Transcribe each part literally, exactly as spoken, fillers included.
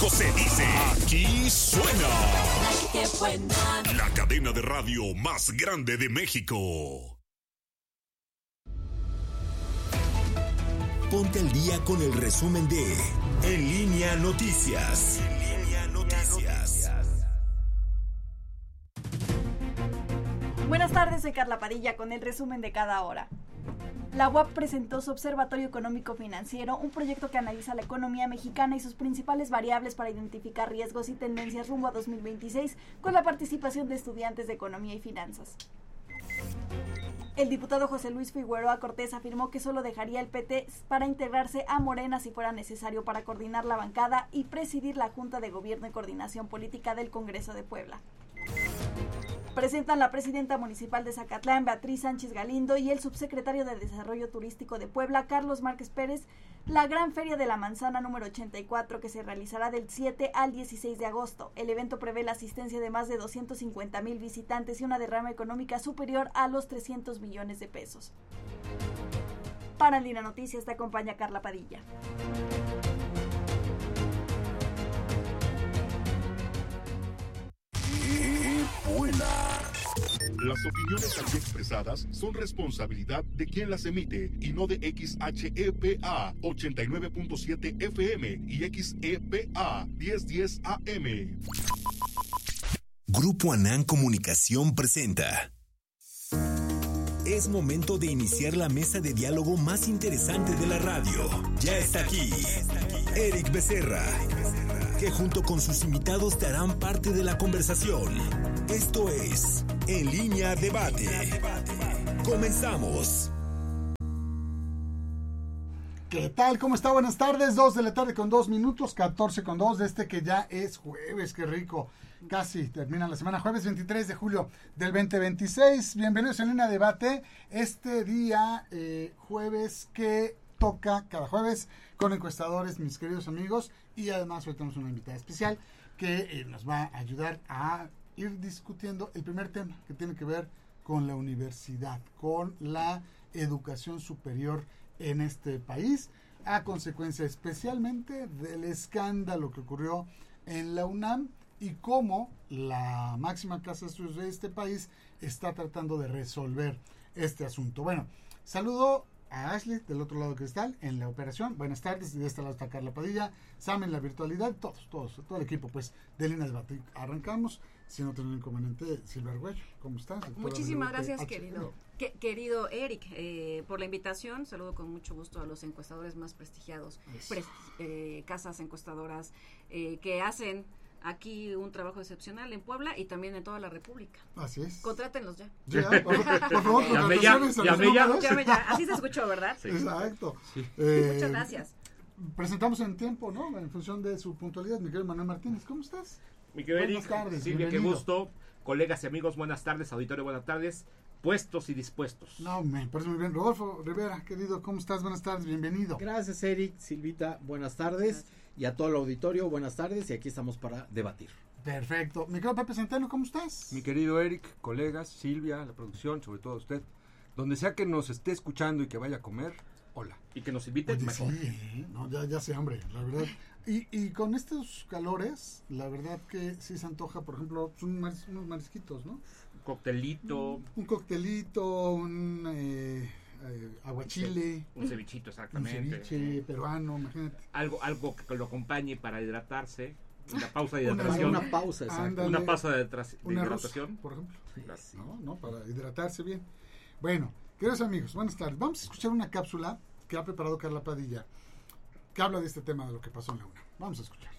México se dice, aquí suena. ¡Qué buena! La cadena de radio más grande de México. Ponte al día con el resumen de En Línea Noticias. En Línea Noticias. Buenas tardes, soy Carla Padilla con el resumen de cada hora. La U A P presentó su Observatorio Económico Financiero, un proyecto que analiza la economía mexicana y sus principales variables para identificar riesgos y tendencias rumbo a dos mil veintiséis, con la participación de estudiantes de Economía y Finanzas. El diputado José Luis Figueroa Cortés afirmó que solo dejaría el P T para integrarse a Morena si fuera necesario para coordinar la bancada y presidir la Junta de Gobierno y Coordinación Política del Congreso de Puebla. Presentan la presidenta municipal de Zacatlán, Beatriz Sánchez Galindo, y el subsecretario de Desarrollo Turístico de Puebla, Carlos Márquez Pérez, la Gran Feria de la Manzana número ochenta y cuatro, que se realizará del siete al dieciséis de agosto. El evento prevé la asistencia de más de doscientos cincuenta mil visitantes y una derrama económica superior a los trescientos millones de pesos. Para En Línea Noticias te acompaña Carla Padilla. Buena. Las opiniones aquí expresadas son responsabilidad de quien las emite y no de X H E P A ochenta y nueve punto siete F M y X E P A mil diez A M. Grupo Anán Comunicación presenta. Es momento de iniciar la mesa de diálogo más interesante de la radio. Ya está aquí, Eric Becerra, que junto con sus invitados te harán parte de la conversación. Esto es En Línea Debate. Comenzamos. ¿Qué tal? ¿Cómo está? Buenas tardes. Dos de la tarde con dos minutos, catorce con dos de este que ya es jueves. Qué rico. Casi termina la semana. Jueves veintitrés de julio del veinte veintiséis. Bienvenidos en Línea Debate. Este día, eh, jueves que toca cada jueves con encuestadores, mis queridos amigos. Y además hoy tenemos una invitada especial que eh, nos va a ayudar a ir discutiendo el primer tema que tiene que ver con la universidad, con la educación superior en este país, a consecuencia especialmente del escándalo que ocurrió en la UNAM y cómo la máxima casa de estudios de este país está tratando de resolver este asunto. Bueno, saludo a Ashley del otro lado del cristal en la operación. Buenas tardes, y de este lado está Carla Padilla, Sam en la virtualidad, todos, todos, todo el equipo pues de Línea Debate. Arrancamos, si no tengo inconveniente, Silvia Arguello, ¿cómo estás? Muchísimas gracias, querido, que, querido Eric, eh, por la invitación. Saludo con mucho gusto a los encuestadores más prestigiados, pre, eh, casas encuestadoras eh, que hacen aquí un trabajo excepcional en Puebla y también en toda la República. Así es. Contrátenlos ya. Ya, por, por favor, llame ya, llame ya. Llame ya. Así se escuchó, ¿verdad? Sí. Exacto. Sí. Eh, Muchas gracias. Presentamos en tiempo, ¿no? En función de su puntualidad. Miguel Manuel Martínez, ¿cómo estás? Mi querido Buenas Eric, tardes, Silvia, qué bienvenido. gusto. Colegas y amigos, buenas tardes. Auditorio, buenas tardes. Puestos y dispuestos. No, me parece muy bien. Rodolfo Rivera, querido, ¿cómo estás? Buenas tardes, bienvenido. Gracias, Eric, Silvita, buenas tardes. Gracias. Y a todo el auditorio, buenas tardes. Y aquí estamos para debatir. Perfecto. Mi querido Pepe Centeno, ¿cómo estás? Mi querido Eric, colegas, Silvia, la producción, sobre todo a usted. Donde sea que nos esté escuchando y que vaya a comer, hola. Y que nos inviten Oye, mejor. Sí, ¿eh? no, ya, ya sé hambre, la verdad. Y, y con estos calores, la verdad que sí se antoja, por ejemplo, un maris, unos marisquitos, ¿no? Un coctelito. Un, un coctelito, un eh, eh, aguachile. Un cevichito, exactamente. Un ceviche peruano, imagínate. Algo, algo que lo acompañe para hidratarse. Una pausa de Una, hidratación. una pausa, exacto. Ándale. Una pausa de, tras, de Un arroz, hidratación. por ejemplo. Gracias. No, no, para hidratarse bien. Bueno, queridos amigos, buenas tardes. Vamos a escuchar una cápsula que ha preparado Carla Padilla, que habla de este tema de lo que pasó en la UNAM. Vamos a escuchar.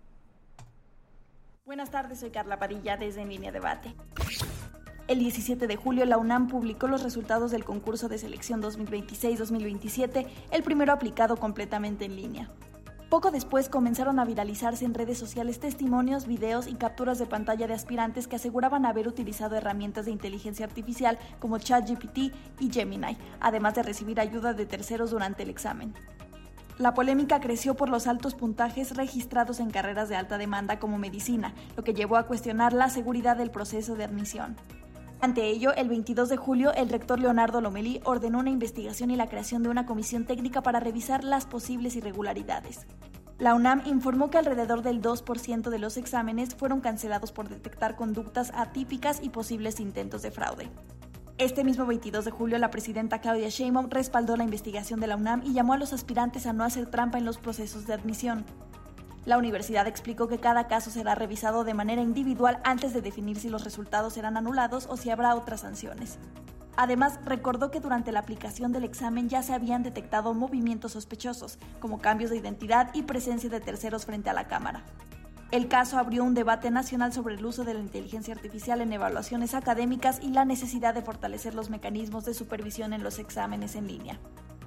Buenas tardes, soy Carla Padilla desde En Línea Debate. El diecisiete de julio, la UNAM publicó los resultados del concurso de selección dos mil veintiséis dos mil veintisiete, el primero aplicado completamente en línea. Poco después comenzaron a viralizarse en redes sociales testimonios, videos y capturas de pantalla de aspirantes que aseguraban haber utilizado herramientas de inteligencia artificial como ChatGPT y Gemini, además de recibir ayuda de terceros durante el examen. La polémica creció por los altos puntajes registrados en carreras de alta demanda como medicina, lo que llevó a cuestionar la seguridad del proceso de admisión. Ante ello, el veintidós de julio, el rector Leonardo Lomelí ordenó una investigación y la creación de una comisión técnica para revisar las posibles irregularidades. La UNAM informó que alrededor del dos por ciento de los exámenes fueron cancelados por detectar conductas atípicas y posibles intentos de fraude. Este mismo veintidós de julio, la presidenta Claudia Sheinbaum respaldó la investigación de la UNAM y llamó a los aspirantes a no hacer trampa en los procesos de admisión. La universidad explicó que cada caso será revisado de manera individual antes de definir si los resultados serán anulados o si habrá otras sanciones. Además, recordó que durante la aplicación del examen ya se habían detectado movimientos sospechosos, como cambios de identidad y presencia de terceros frente a la cámara. El caso abrió un debate nacional sobre el uso de la inteligencia artificial en evaluaciones académicas y la necesidad de fortalecer los mecanismos de supervisión en los exámenes en línea.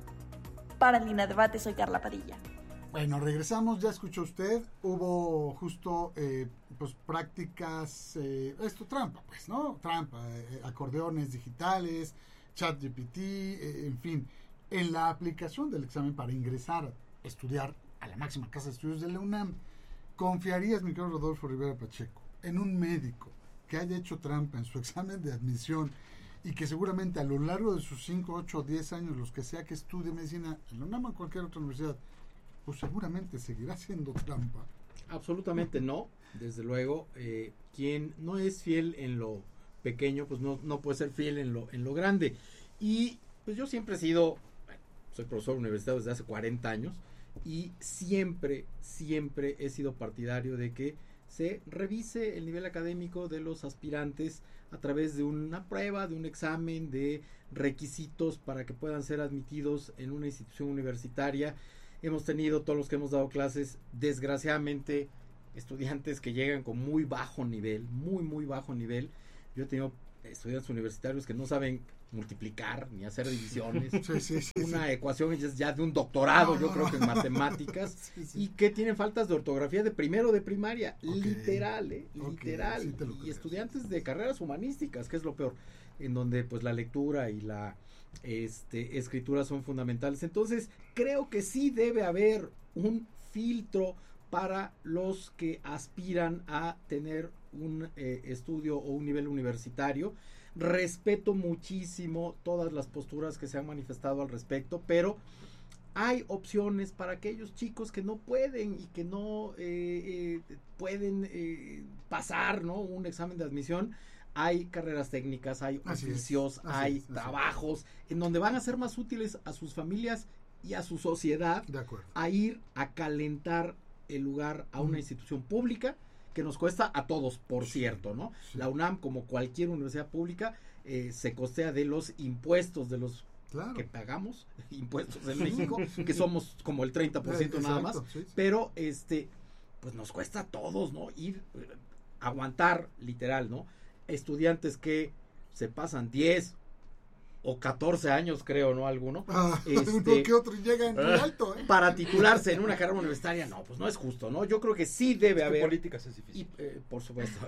Para Línea Debate, soy Carla Padilla. Bueno, regresamos, ya escuchó usted, hubo justo eh, pues prácticas, eh, esto trampa, pues, ¿no? Trampa, eh, acordeones digitales, ChatGPT, eh, en fin, en la aplicación del examen para ingresar a estudiar a la máxima casa de estudios de la UNAM. ¿Confiarías, mi querido Rodolfo Rivera Pacheco, en un médico que haya hecho trampa en su examen de admisión y que seguramente a lo largo de sus cinco, ocho o diez años, los que sea que estudie medicina en la UNAM o en cualquier otra universidad, pues seguramente seguirá haciendo trampa? Absolutamente no, desde luego. Eh, quien no es fiel en lo pequeño, pues no, no puede ser fiel en lo, en lo grande. Y pues yo siempre he sido, bueno, soy profesor universitario desde hace cuarenta años, y siempre, siempre he sido partidario de que se revise el nivel académico de los aspirantes a través de una prueba, de un examen, de requisitos para que puedan ser admitidos en una institución universitaria. Hemos tenido, todos los que hemos dado clases, desgraciadamente, estudiantes que llegan con muy bajo nivel, muy, muy bajo nivel. Yo he tenido estudiantes universitarios que no saben multiplicar ni hacer divisiones. Sí, sí, sí, una sí. ecuación es ya de un doctorado, No, yo no, creo no. que en matemáticas, Sí, sí. y que tienen faltas de ortografía de primero de primaria, Ok. literal, ¿eh? Ok, literal. sí te lo y creo, estudiantes sí. de carreras humanísticas, que es lo peor, en donde pues la lectura y la este, escritura son fundamentales. Entonces, creo que sí debe haber un filtro para los que aspiran a tener un eh, estudio o un nivel universitario. Respeto muchísimo todas las posturas que se han manifestado al respecto, pero hay opciones para aquellos chicos que no pueden y que no eh, eh, pueden eh, pasar, ¿no?, un examen de admisión. Hay carreras técnicas, hay Así oficios, es, así hay es, así trabajos en donde van a ser más útiles a sus familias y a su sociedad De acuerdo. a ir a calentar el lugar a una Mm. institución pública que nos cuesta a todos, por Sí, cierto, ¿no? sí. La UNAM, como cualquier universidad pública, eh, se costea de los impuestos de los Claro. que pagamos, impuestos en México, que somos como el treinta por ciento Eh, nada más, exacto, sí, sí. pero este, pues nos cuesta a todos, ¿no? Ir, eh, aguantar, literal, ¿no? Estudiantes que se pasan diez o catorce años, creo, ¿no? Alguno. Ah, este, uno que otro llega en muy alto, ¿eh? para titularse en una carrera universitaria, no, pues no es justo, ¿no? Yo creo que sí debe En haber. políticas es difícil. Y, eh, por supuesto.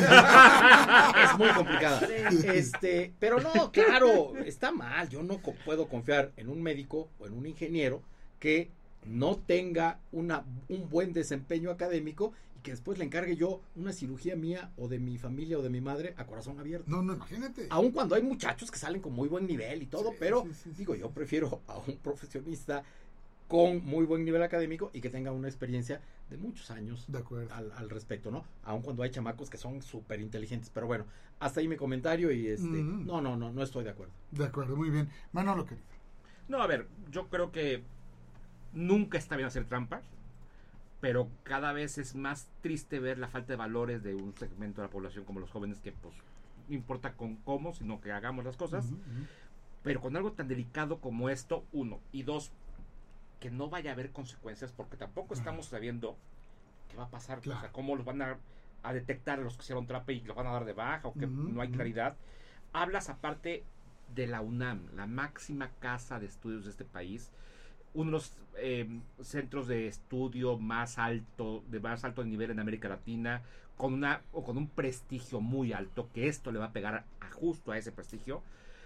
Es muy complicada. Este, pero no, claro, está mal. Yo no co- puedo confiar en un médico o en un ingeniero que no tenga una, un buen desempeño académico y que después le encargue yo una cirugía mía o de mi familia o de mi madre a corazón abierto. No, no, imagínate. Aun cuando hay muchachos que salen con muy buen nivel y todo, Sí, pero sí, sí, sí, digo, sí. yo prefiero a un profesionista con muy buen nivel académico y que tenga una experiencia de muchos años De acuerdo. al, al respecto, ¿no? Aun cuando hay chamacos que son súper inteligentes, pero bueno, hasta ahí mi comentario y este, Ujú. no, no, no, no estoy de acuerdo. De acuerdo, muy bien. Manolo, querido. No, a ver, yo creo que nunca está bien hacer trampa, pero cada vez es más triste ver la falta de valores de un segmento de la población como los jóvenes que, pues, no importa con cómo, sino que hagamos las cosas. Ujú, ujú. Pero con algo tan delicado como esto, uno, y dos, que no vaya a haber consecuencias, porque tampoco estamos sabiendo qué va a pasar, Claro. o sea, cómo los van a, a detectar los que hicieron trampa y los van a dar de baja, o que Ujú, no hay ujú. claridad. Hablas aparte de la UNAM, la máxima casa de estudios de este país, uno de los eh, centros de estudio más alto, de más alto nivel en América Latina, con una o con un prestigio muy alto, que esto le va a pegar a, a justo a ese prestigio.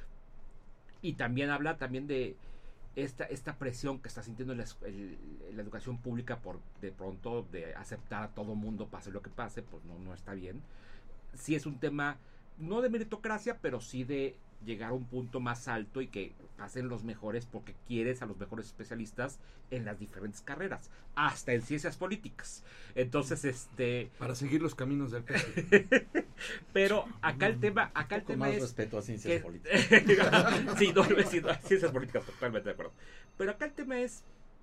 Y también habla también de esta, esta presión que está sintiendo la, el, la educación pública por de pronto de aceptar a todo mundo, pase lo que pase, pues no, no está bien. Sí es un tema, no de meritocracia, pero sí de llegar a un punto más alto y que pasen los mejores porque quieres a los mejores especialistas en las diferentes carreras, hasta en ciencias políticas. Entonces, este... Para seguir los caminos del P G. Pero acá el tema, acá el Con tema más es... respeto a ciencias que- políticas. sí, no, sí, no, ciencias políticas, totalmente de acuerdo. Pero acá el tema es...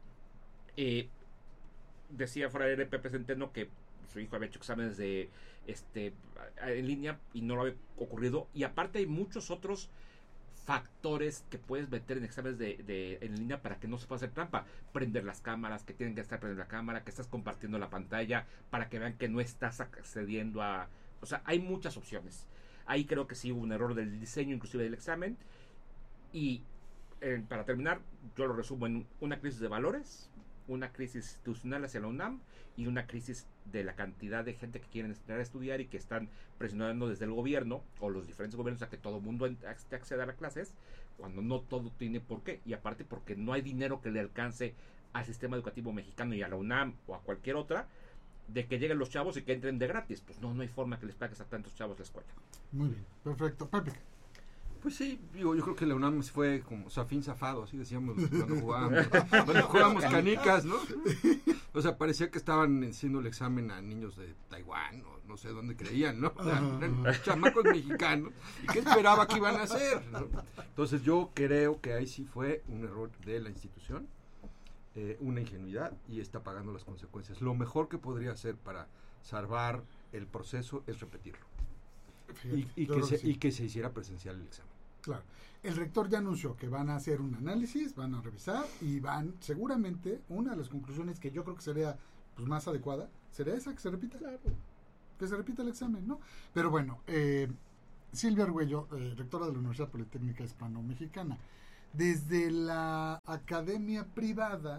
Eh, decía fuera de Pepe Centeno que su hijo había hecho exámenes de este en línea y no lo había ocurrido, y aparte hay muchos otros factores que puedes meter en exámenes de, de en línea para que no se pueda hacer trampa. Prender las cámaras, que tienen que estar prendiendo la cámara, que estás compartiendo la pantalla para que vean que no estás accediendo a... O sea, hay muchas opciones. Ahí creo que sí hubo un error del diseño, inclusive del examen. Y eh, para terminar, yo lo resumo en una crisis de valores, una crisis institucional hacia la UNAM y una crisis de la cantidad de gente que quieren entrar a estudiar y que están presionando desde el gobierno o los diferentes gobiernos a que todo el mundo acceda a las clases, cuando no todo tiene por qué, y aparte porque no hay dinero que le alcance al sistema educativo mexicano y a la UNAM o a cualquier otra, de que lleguen los chavos y que entren de gratis. Pues no, no hay forma que les pagues a tantos chavos la escuela. Muy bien, perfecto. Pepe. Pues sí, digo, yo creo que la UNAM fue como zafín zafado, así decíamos cuando jugábamos, cuando jugábamos canicas, ¿no? O sea, parecía que estaban haciendo el examen a niños de Taiwán, o no sé dónde creían, ¿no? O sea, eran chamacos mexicanos. ¿Y qué esperaba que iban a hacer? ¿no? Entonces yo creo que ahí sí fue un error de la institución, eh, una ingenuidad, y está pagando las consecuencias. Lo mejor que podría hacer para salvar el proceso es repetirlo. Fíjate, Y, y, yo que creo se, sí. y que se hiciera presencial el examen. Claro. El rector ya anunció que van a hacer un análisis, van a revisar y van, seguramente, una de las conclusiones que yo creo que sería pues, más adecuada, sería esa, que se repita. Claro. Que se repita el examen, ¿no? Pero bueno, eh, Silvia Argüello, eh, rectora de la Universidad Politécnica Hispano-Mexicana, desde la academia privada,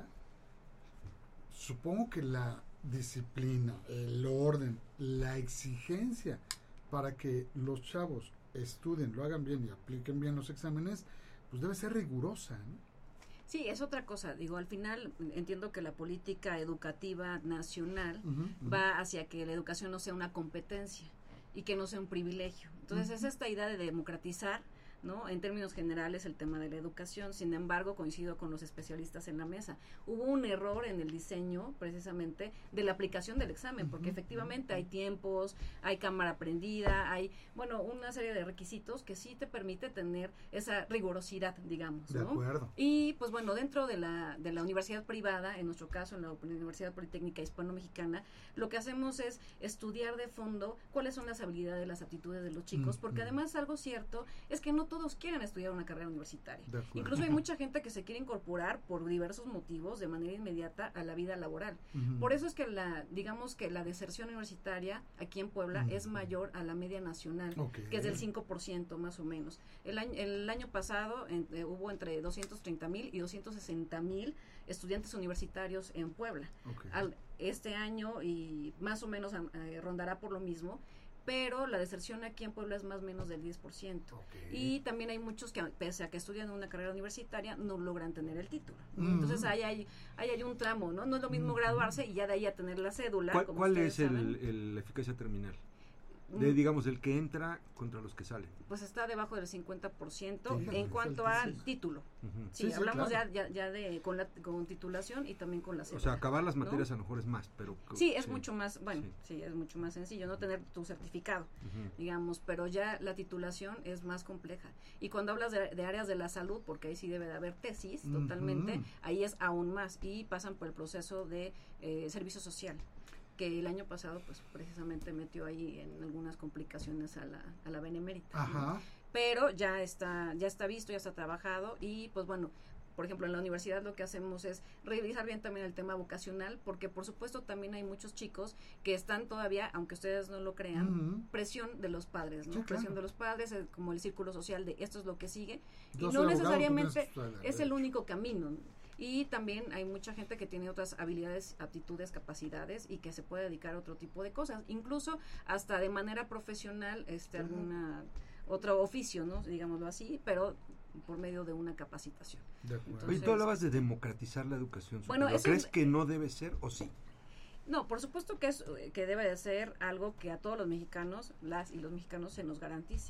supongo que la disciplina, el orden, la exigencia para que los chavos estudien, lo hagan bien y apliquen bien los exámenes, pues debe ser rigurosa, ¿no? Sí, es otra cosa. Digo, al final entiendo que la política educativa nacional Uh-huh, uh-huh. va hacia que la educación no sea una competencia y que no sea un privilegio. Entonces, Uh-huh. es esta idea de democratizar, ¿no? En términos generales, el tema de la educación. Sin embargo, coincido con los especialistas en la mesa. Hubo un error en el diseño, precisamente, de la aplicación del examen, porque Uh-huh. efectivamente hay tiempos, hay cámara prendida, hay, bueno, una serie de requisitos que sí te permite tener esa rigurosidad, digamos, De ¿no? acuerdo. Y pues bueno, dentro de la, de la universidad privada, en nuestro caso en la Universidad Politécnica Hispano-Mexicana, lo que hacemos es estudiar de fondo cuáles son las habilidades, las aptitudes de los chicos, Mm, porque mm. además algo cierto es que no todos quieren estudiar una carrera universitaria. De acuerdo. Incluso hay mucha gente que se quiere incorporar por diversos motivos de manera inmediata a la vida laboral. Uh-huh. Por eso es que la, digamos que la deserción universitaria aquí en Puebla Mm. es mayor a la media nacional, Ok. que es del cinco por ciento más o menos. El año, el año pasado en, eh, hubo entre doscientos treinta mil y doscientos sesenta mil estudiantes universitarios en Puebla. Ok. Al, este año y más o menos eh, rondará por lo mismo, pero la deserción aquí en Puebla es más o menos del diez por ciento. Ok. Y también hay muchos que, pese a que estudian una carrera universitaria, no logran tener el título, ¿no? Mm. Entonces ahí hay, ahí hay un tramo, ¿no? No es lo mismo Mm. graduarse y ya de ahí a tener la cédula. ¿Cuál, como cuál ustedes es el, saben. el- la eficacia terminal? De, Mm. digamos, del que entra contra los que salen. Pues está debajo del cincuenta por ciento Sí, en es cuanto altísimo. a título. Ujú. Sí, Sí, sí, hablamos claro. ya, ya, ya de con, la, con titulación y también con la O cédula. sea, acabar las ¿no? materias a lo mejor es más, pero... Sí, es mucho más, bueno, Sí. sí. es mucho más sencillo, no tener tu certificado, Ujú. digamos, pero ya la titulación es más compleja. Y cuando hablas de, de áreas de la salud, porque ahí sí debe de haber tesis, Ujú. totalmente, ahí es aún más y pasan por el proceso de eh, servicio social, que el año pasado, pues, precisamente metió ahí en algunas complicaciones a la, a la Benemérita, ¿no? Ajá. Pero ya está, ya está visto, ya está trabajado y pues bueno, por ejemplo en la universidad lo que hacemos es revisar bien también el tema vocacional, porque por supuesto también hay muchos chicos que están todavía, aunque ustedes no lo crean, Ujú. presión de los padres, ¿no? Sí, claro. Presión de los padres, eh, como el círculo social de esto es lo que sigue, Yo y soy no abogado, tú necesariamente tienes, pues, es el único camino, ¿no? Y también hay mucha gente que tiene otras habilidades, aptitudes, capacidades y que se puede dedicar a otro tipo de cosas, incluso hasta de manera profesional, este, Ajá. alguna otro oficio, ¿no? Digámoslo así, pero por medio de una capacitación. De acuerdo. Oye, Entonces- tú hablabas de democratizar la educación Bueno, superior. eso ¿Crees es- que no debe ser o sí? No, por supuesto que es que debe de ser algo que a todos los mexicanos, las y los mexicanos se nos garantice.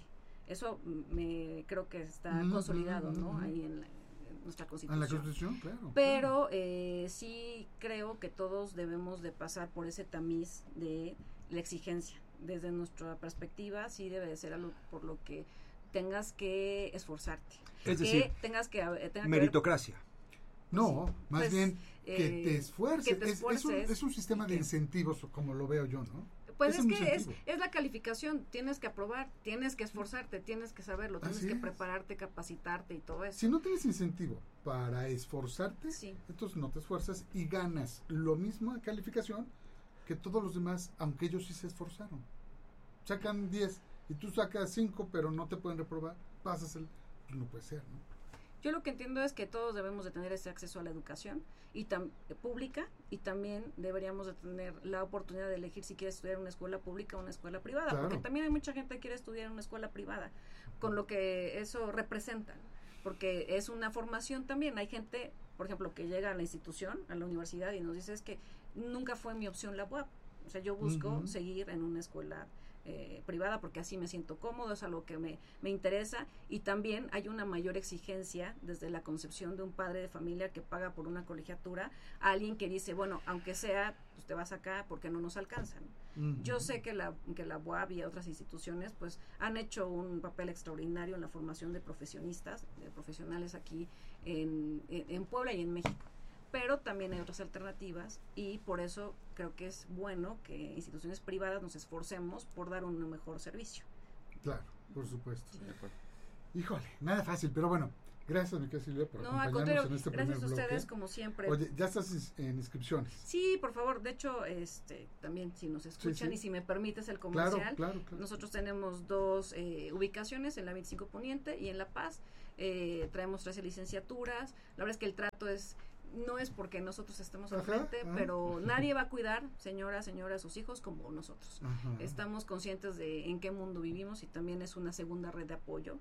Eso me creo que está Mm, consolidado, mm, ¿no? mm. Ahí en, la, en nuestra En Constitución. la Constitución, claro. Pero eh, sí creo que todos debemos de pasar por ese tamiz de la exigencia. Desde nuestra perspectiva, sí debe de ser algo por lo que tengas que esforzarte. Es que decir, tengas que, eh, tenga que ver- meritocracia. No, más Pues, bien que eh, te esfuerces. que te Es- es, un, esfuerces es un sistema y de que- incentivos, como lo veo yo, ¿no? Pues Ese es mi que es, incentivo. es la calificación, tienes que aprobar, tienes que esforzarte, tienes que saberlo, tienes Así que es. prepararte, capacitarte y todo eso. Si no tienes incentivo para esforzarte, Sí. entonces no te esfuerzas y ganas lo mismo de calificación que todos los demás, aunque ellos sí se esforzaron. Sacan diez y tú sacas cinco, pero no te pueden reprobar, pasas el... Pues no puede ser, ¿no? Yo lo que entiendo es que todos debemos de tener ese acceso a la educación y tam- pública y también deberíamos de tener la oportunidad de elegir si quieres estudiar en una escuela pública o una escuela privada, Claro. porque también hay mucha gente que quiere estudiar en una escuela privada, con lo que eso representa, porque es una formación también. Hay gente, por ejemplo, que llega a la institución, a la universidad y nos dice es que nunca fue mi opción la U A P, o sea, yo busco Ujú. seguir en una escuela Eh, privada porque así me siento cómodo, es algo que me, me interesa y también hay una mayor exigencia desde la concepción de un padre de familia que paga por una colegiatura a alguien que dice, bueno, aunque sea, pues te vas acá porque no nos alcanzan. Ujú. Yo sé que la, que la U A B y otras instituciones pues han hecho un papel extraordinario en la formación de profesionistas, de profesionales aquí en, en, en Puebla y en México. Pero también hay otras alternativas y por eso creo que es bueno que instituciones privadas nos esforcemos por dar un mejor servicio. Claro, por supuesto. Sí. De acuerdo. Híjole, nada fácil, pero bueno, gracias, mi querida Silvia, por No, al acompañarnos contrario, en este gracias a primer ustedes bloque. como siempre. Oye, ya estás ins- en inscripciones. Sí, por favor, de hecho, este también si nos escuchan sí. y si me permites el Claro, comercial, claro, claro. nosotros tenemos dos eh, ubicaciones en la veinticinco Poniente y en La Paz. Eh, traemos trece licenciaturas. La verdad es que el trato es no es porque nosotros estemos al Ajá, frente, ajá. pero nadie va a cuidar, señora, señora, a sus hijos como nosotros. Ajá. Estamos conscientes de en qué mundo vivimos y también es una segunda red de apoyo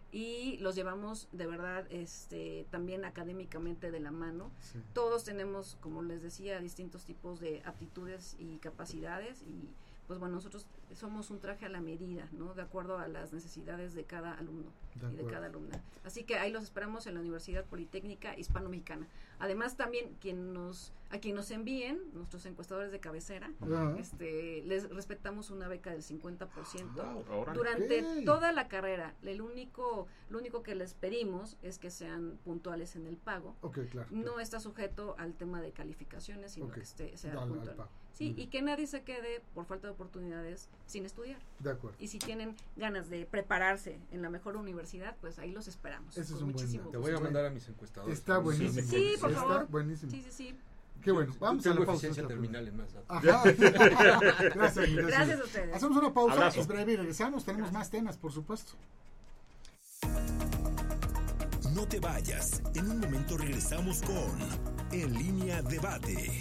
y los llevamos de verdad este también académicamente de la mano. Sí. Todos tenemos, como les decía, distintos tipos de aptitudes y capacidades y pues bueno, nosotros somos un traje a la medida, ¿no? De acuerdo a las necesidades de cada alumno De y de acuerdo. cada alumna. Así que ahí los esperamos en la Universidad Politécnica Hispano-Mexicana. Además también quien nos a quien nos envíen, nuestros encuestadores de cabecera, Ajá. este les respetamos una beca del cincuenta por ciento. Wow, órale. Durante Ok. toda la carrera, el único, lo único que les pedimos es que sean puntuales en el pago. Ok, claro. No está sujeto al tema de calificaciones, sino Ok. que esté, sea Al- al puntual. pago. Sí, Muy y que nadie se quede por falta de oportunidades sin estudiar. De acuerdo. Y si tienen ganas de prepararse en la mejor universidad, pues ahí los esperamos. Ese es con un buen muchísimo dato. Te voy a gusto. mandar a mis encuestadores. Está buenísimo. Sí, por Está favor. buenísimo. Sí, sí, sí. Qué bueno. Vamos a Tengo la pausa. eficiencia terminal en más datos. Ajá. Gracias, mi querida Gracias Silvia. a ustedes. Hacemos una pausa, Abrazo. es breve y regresamos. Tenemos más temas, por supuesto. No te vayas. En un momento regresamos con En Línea Debate.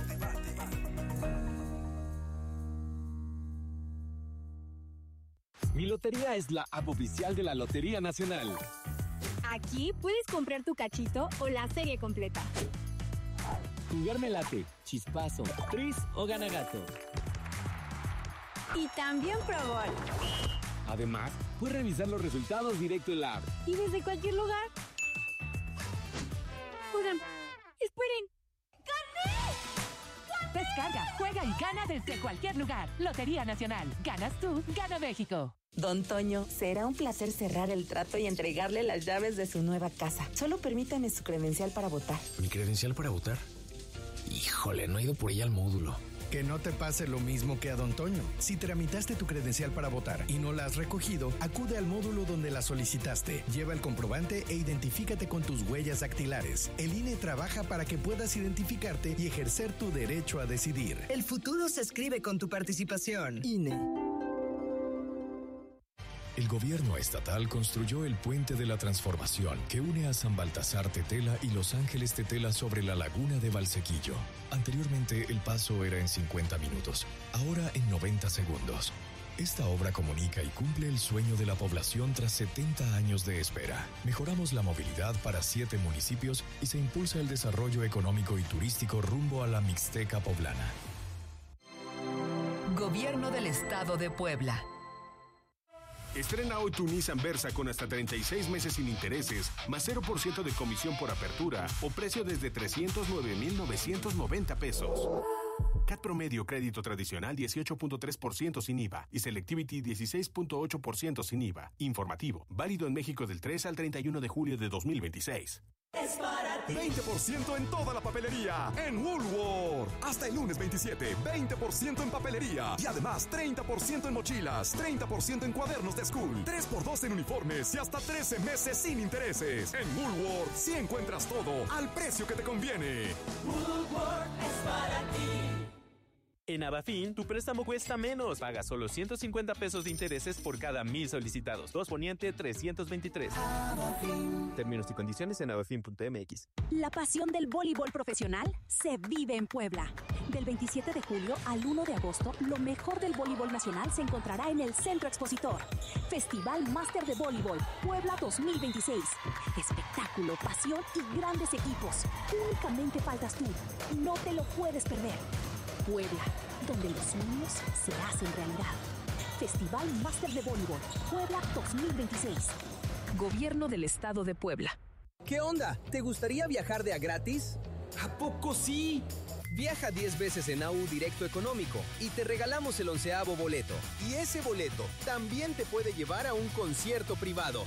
Mi Lotería es la app oficial de la Lotería Nacional. Aquí puedes comprar tu cachito o la serie completa. Jugarme late, chispazo, tris o ganagato. Y también Pro Gol. Además, puedes revisar los resultados directo en la app. Y desde cualquier lugar. Oigan, esperen. Descarga, juega y gana desde cualquier lugar. Lotería Nacional. Ganas tú, gana México. Don Toño, será un placer cerrar el trato y entregarle las llaves de su nueva casa. Solo permítame su credencial para votar. ¿Mi credencial para votar? Híjole, no he ido por ella al módulo. Que no te pase lo mismo que a Don Toño. Si tramitaste tu credencial para votar y no la has recogido, acude al módulo donde la solicitaste. Lleva el comprobante e identifícate con tus huellas dactilares. El I N E trabaja para que puedas identificarte y ejercer tu derecho a decidir. El futuro se escribe con tu participación. I N E. El gobierno estatal construyó el Puente de la Transformación que une a San Baltasar Tetela y Los Ángeles Tetela sobre la laguna de Valsequillo. Anteriormente el paso era en cincuenta minutos, ahora en noventa segundos. Esta obra comunica y cumple el sueño de la población tras setenta años de espera. Mejoramos la movilidad para siete municipios y se impulsa el desarrollo económico y turístico rumbo a la Mixteca poblana. Gobierno del Estado de Puebla. Estrena hoy tu Nissan Versa con hasta treinta y seis meses sin intereses, más cero por ciento de comisión por apertura o precio desde trescientos nueve mil novecientos noventa pesos. C A T promedio crédito tradicional dieciocho punto tres por ciento sin I V A y Selectivity dieciséis punto ocho por ciento sin I V A. Informativo. Válido en México del tres al treinta y uno de julio de dos mil veintiséis. Es para ti. veinte por ciento en toda la papelería en Woolworth. Hasta el lunes veintisiete, veinte por ciento en papelería. Y además treinta por ciento en mochilas, treinta por ciento en cuadernos de school, tres por dos en uniformes y hasta trece meses sin intereses. En Woolworth sí encuentras todo al precio que te conviene. Woolworth es para ti. En Abafin, tu préstamo cuesta menos. Paga solo ciento cincuenta pesos de intereses por cada mil solicitados. Dos Poniente trescientos veintitrés. Abafin. Términos y condiciones en abafin punto m x. La pasión del voleibol profesional se vive en Puebla. Del veintisiete de julio al uno de agosto, lo mejor del voleibol nacional se encontrará en el Centro Expositor. Festival Máster de Voleibol Puebla dos mil veintiséis. Espectáculo, pasión y grandes equipos. Únicamente faltas tú. No te lo puedes perder. Puebla, donde los sueños se hacen realidad. Festival Máster de Voleibol Puebla dos mil veintiséis. Gobierno del Estado de Puebla. ¿Qué onda? ¿Te gustaría viajar de a gratis? ¿A poco sí? Viaja diez veces en A U Directo Económico y te regalamos el onceavo boleto. Y ese boleto también te puede llevar a un concierto privado.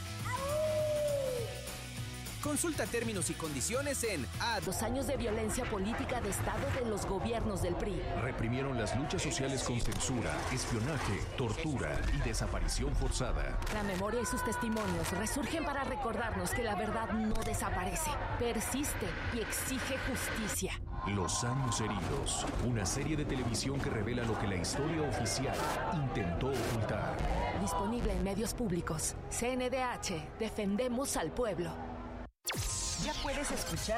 Consulta términos y condiciones en A D. Los años de violencia política de Estado de los gobiernos del P R I. Reprimieron las luchas sociales con censura, espionaje, tortura y desaparición forzada. La memoria y sus testimonios resurgen para recordarnos que la verdad no desaparece, persiste y exige justicia. Los años heridos. Una serie de televisión que revela lo que la historia oficial intentó ocultar. Disponible en medios públicos. C N D H. Defendemos al pueblo. Ya puedes escuchar